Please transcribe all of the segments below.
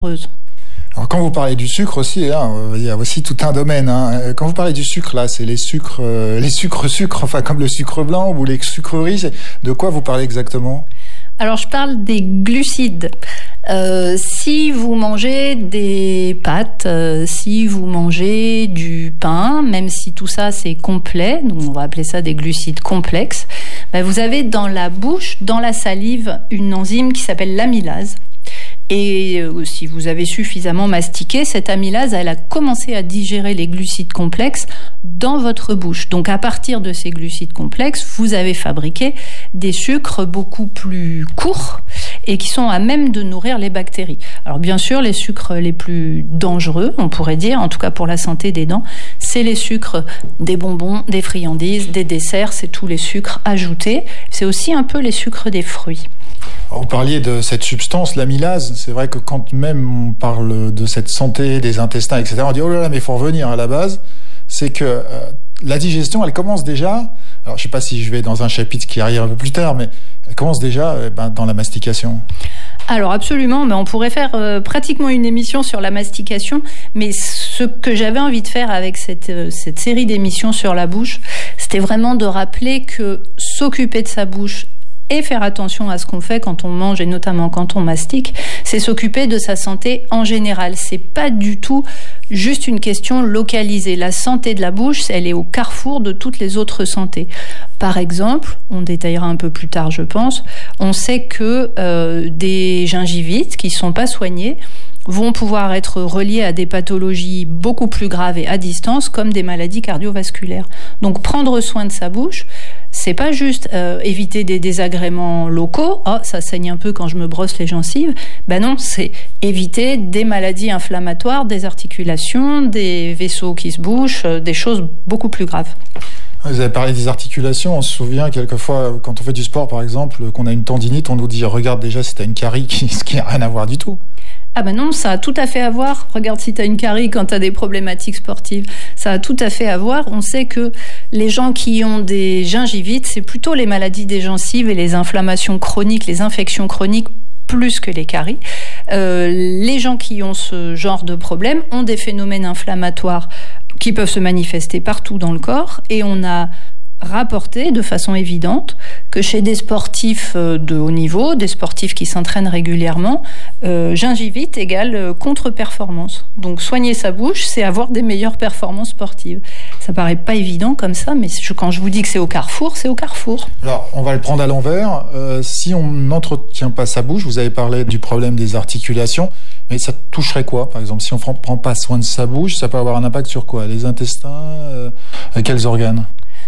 Alors quand vous parlez du sucre aussi, il y a aussi tout un domaine. Quand vous parlez du sucre, là, c'est les sucres, enfin comme le sucre blanc ou les sucreries. De quoi vous parlez exactement ? Alors je parle des glucides. Si vous mangez des pâtes, si vous mangez du pain, même si tout ça c'est complet, donc on va appeler ça des glucides complexes, vous avez dans la bouche, dans la salive, une enzyme qui s'appelle l'amylase. Et si vous avez suffisamment mastiqué, cette amylase, elle a commencé à digérer les glucides complexes dans votre bouche. Donc à partir de ces glucides complexes, vous avez fabriqué des sucres beaucoup plus courts et qui sont à même de nourrir les bactéries. Alors bien sûr, les sucres les plus dangereux, on pourrait dire, en tout cas pour la santé des dents, c'est les sucres des bonbons, des friandises, des desserts, c'est tous les sucres ajoutés. C'est aussi un peu les sucres des fruits. Vous parliez de cette substance, l'amylase. C'est vrai que quand même on parle de cette santé des intestins, etc., on dit « Oh là là, mais il faut revenir à la base ». C'est que la digestion, elle commence déjà... Alors, je ne sais pas si je vais dans un chapitre qui arrive un peu plus tard, mais elle commence déjà dans la mastication. Alors absolument, mais on pourrait faire pratiquement une émission sur la mastication, mais ce que j'avais envie de faire avec cette série d'émissions sur la bouche, c'était vraiment de rappeler que s'occuper de sa bouche et faire attention à ce qu'on fait quand on mange et notamment quand on mastique, c'est s'occuper de sa santé en général. C'est pas du tout juste une question localisée. La santé de la bouche, elle est au carrefour de toutes les autres santé. Par exemple, on détaillera un peu plus tard, je pense, on sait que des gingivites qui sont pas soignés vont pouvoir être reliés à des pathologies beaucoup plus graves et à distance, comme des maladies cardiovasculaires. Donc prendre soin de sa bouche, c'est pas juste éviter des désagréments locaux. Oh, ça saigne un peu quand je me brosse les gencives. Non, c'est éviter des maladies inflammatoires, des articulations, des vaisseaux qui se bouchent, des choses beaucoup plus graves. Vous avez parlé des articulations. On se souvient quelquefois, quand on fait du sport par exemple, qu'on a une tendinite, on nous dit « Regarde déjà si t'as une carie », ce qui n'a rien à voir du tout. Ah non, ça a tout à fait à voir. Regarde si tu as une carie quand tu as des problématiques sportives. Ça a tout à fait à voir. On sait que les gens qui ont des gingivites, c'est plutôt les maladies des gencives et les inflammations chroniques, les infections chroniques, plus que les caries. Les gens qui ont ce genre de problème ont des phénomènes inflammatoires qui peuvent se manifester partout dans le corps, et on a rapporté de façon évidente que chez des sportifs de haut niveau, des sportifs qui s'entraînent régulièrement, gingivite égale contre-performance. Donc soigner sa bouche, c'est avoir des meilleures performances sportives. Ça paraît pas évident comme ça, mais quand je vous dis que c'est au carrefour, c'est au carrefour. Alors, on va le prendre à l'envers. Si on n'entretient pas sa bouche, vous avez parlé du problème des articulations, mais ça toucherait quoi, par exemple? Si on ne prend pas soin de sa bouche, ça peut avoir un impact sur quoi? Les intestins, quels organes?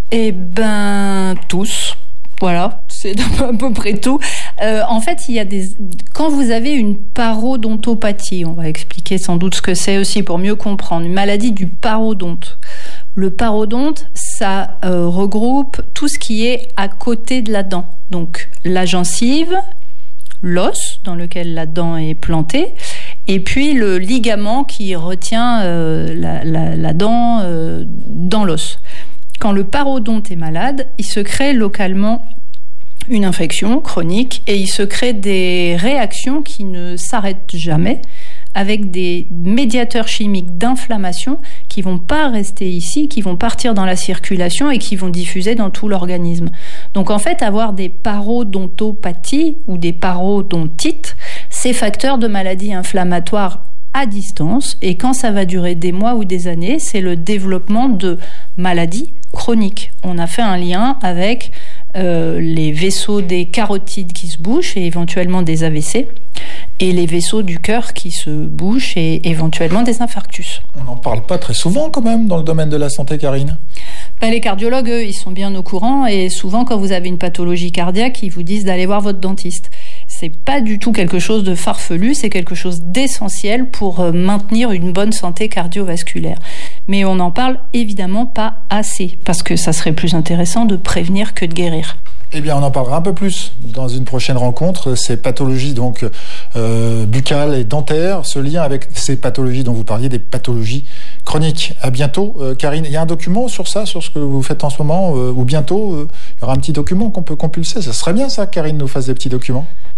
Tous. Voilà, c'est à peu près tout. En fait, quand vous avez une parodontopathie, on va expliquer sans doute ce que c'est aussi pour mieux comprendre, une maladie du parodonte. Le parodonte, ça regroupe tout ce qui est à côté de la dent. Donc la gencive, l'os dans lequel la dent est plantée, et puis le ligament qui retient la dent dans l'os. Quand le parodonte est malade, il se crée localement une infection chronique et il se crée des réactions qui ne s'arrêtent jamais avec des médiateurs chimiques d'inflammation qui vont pas rester ici, qui vont partir dans la circulation et qui vont diffuser dans tout l'organisme. Donc en fait, avoir des parodontopathies ou des parodontites, c'est facteur de maladies inflammatoires à distance, et quand ça va durer des mois ou des années, c'est le développement de maladies chroniques. On a fait un lien avec les vaisseaux des carotides qui se bouchent et éventuellement des AVC, et les vaisseaux du cœur qui se bouchent et éventuellement des infarctus. On n'en parle pas très souvent quand même dans le domaine de la santé, Karine. Les cardiologues, eux, ils sont bien au courant, et souvent quand vous avez une pathologie cardiaque, ils vous disent d'aller voir votre dentiste. C'est pas du tout quelque chose de farfelu, c'est quelque chose d'essentiel pour maintenir une bonne santé cardiovasculaire. Mais on n'en parle évidemment pas assez, parce que ça serait plus intéressant de prévenir que de guérir. Eh bien, on en parlera un peu plus dans une prochaine rencontre. Ces pathologies donc buccales et dentaires, ce lien avec ces pathologies dont vous parliez, des pathologies chroniques. À bientôt, Karine. Il y a un document sur ça, sur ce que vous faites en ce moment, ou bientôt, il y aura un petit document qu'on peut compulser. Ça serait bien ça, Karine nous fasse des petits documents.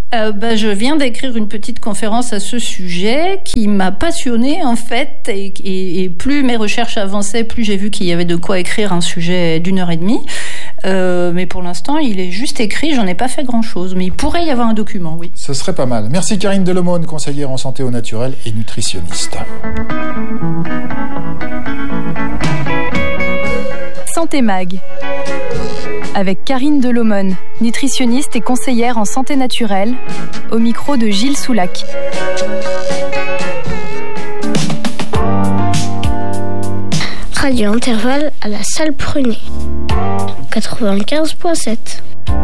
Je viens d'écrire une petite conférence à ce sujet qui m'a passionnée en fait, et plus mes recherches avançaient, plus j'ai vu qu'il y avait de quoi écrire un sujet d'1h30. Mais pour l'instant, il est juste écrit, j'en ai pas fait grand-chose. Mais il pourrait y avoir un document, oui. Ce serait pas mal. Merci Karine Delomone, conseillère en santé au naturel et nutritionniste. Santé Mag avec Karine Delomone, nutritionniste et conseillère en santé naturelle, au micro de Gilles Soulac. Radio Intervalle à la salle Prunet, 95.7.